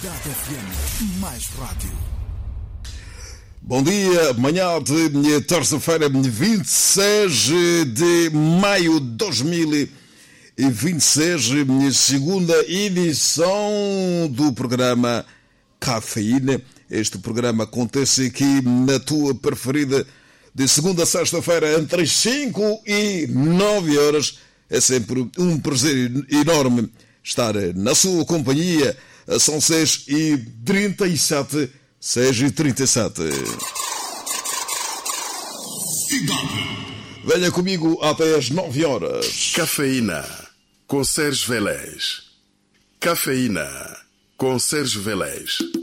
Cidade FM, mais rádio. Bom dia, manhã de terça-feira, 26 de maio de 2026, segunda edição do programa Cafeína. Este programa acontece aqui na tua preferida de segunda a sexta-feira, entre as 5 e 9 horas. É sempre um prazer enorme estar na sua companhia. São 6h37. 6h37. Venha comigo até às 9 horas. Cafeína com Sérgio Vélez. Cafeína com Sérgio Vélez.